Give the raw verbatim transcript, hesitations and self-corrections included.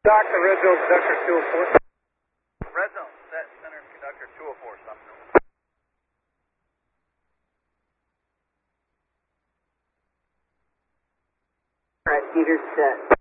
Doctor Red Zone Conductor two oh four. Red Zone, set center conductor two oh four, stop. Alright, Peter set.